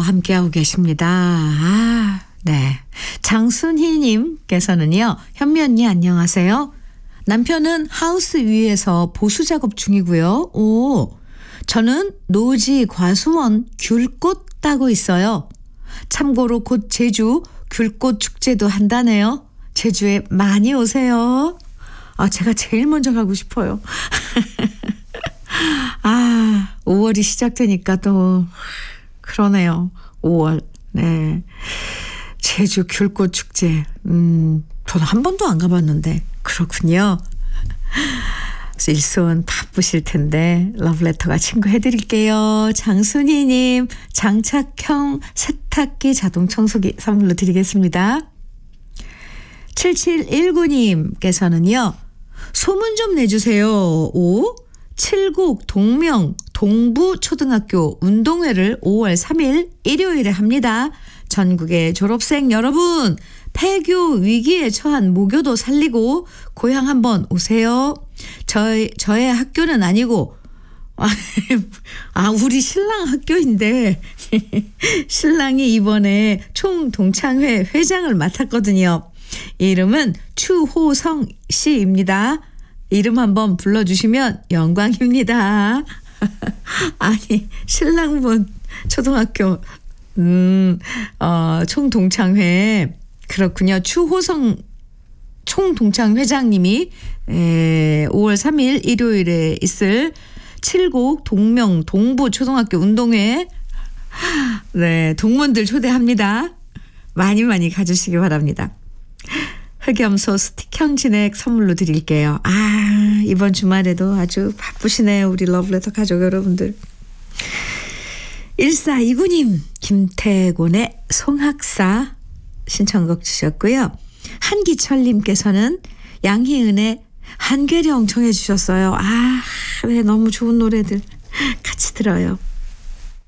함께하고 계십니다. 네. 장순희님께서는요. 현미 언니 안녕하세요. 남편은 하우스 위에서 보수 작업 중이고요. 저는 노지 과수원 귤꽃 따고 있어요. 참고로 곧 제주 귤꽃 축제도 한다네요. 제주에 많이 오세요. 제가 제일 먼저 가고 싶어요. 5월이 시작되니까 또 그러네요. 5월. 네. 제주 귤꽃 축제. 저는 한 번도 안 가봤는데 그렇군요. 일손 바쁘실 텐데 러브레터가 친구해드릴게요. 장순희님 장착형 세탁기 자동 청소기 선물로 드리겠습니다. 7719님께서는요. 소문 좀 내주세요. 칠곡 동명 동부초등학교 운동회를 5월 3일 일요일에 합니다. 전국의 졸업생 여러분, 폐교 위기에 처한 모교도 살리고 고향 한번 오세요. 저의 학교는 아니고 우리 신랑 학교인데 신랑이 이번에 총동창회 회장을 맡았거든요. 이름은 추호성 씨입니다. 이름 한번 불러주시면 영광입니다. 아니 신랑분 초등학교 총동창회 그렇군요. 추호성 총동창회장님이 5월 3일 일요일에 있을 칠곡 동명 동부초등학교 운동회 네 동문들 초대합니다. 많이 많이 가주시기 바랍니다. 흑염소 스틱형 진액 선물로 드릴게요. 이번 주말에도 아주 바쁘시네요. 우리 러브레터 가족 여러분들. 1429님 김태곤의 송학사 신청곡 주셨고요. 한기철님께서는 양희은의 한계령 청해 주셨어요. 네, 너무 좋은 노래들 같이 들어요.